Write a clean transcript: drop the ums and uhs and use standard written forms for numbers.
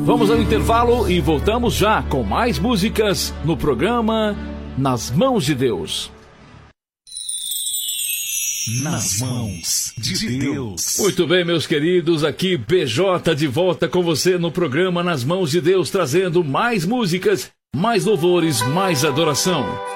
Vamos ao intervalo e voltamos já com mais músicas no programa Nas Mãos de Deus. Nas Mãos de Deus. Muito bem, meus queridos, aqui BJ de volta com você no programa Nas Mãos de Deus, trazendo mais músicas, mais louvores, mais adoração.